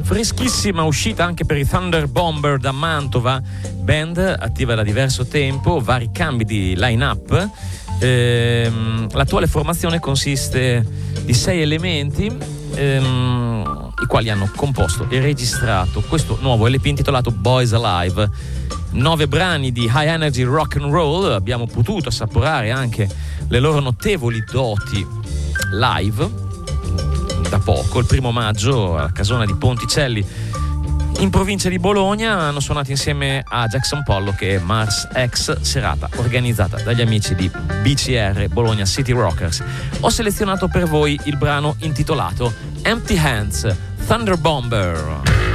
freschissima uscita anche per i Thunder Bomber da Mantova, band attiva da diverso tempo, vari cambi di line-up. L'attuale formazione consiste di 6 elementi, i quali hanno composto e registrato questo nuovo LP intitolato Boys Alive. 9 brani di high energy rock and roll, abbiamo potuto assaporare anche le loro notevoli doti live da poco. Il 1° maggio a Casona di Ponticelli in provincia di Bologna hanno suonato insieme a Jackson Pollock e Mars X, serata organizzata dagli amici di BCR Bologna City Rockers. Ho selezionato per voi il brano intitolato Empty Hands, Thunder Bomber.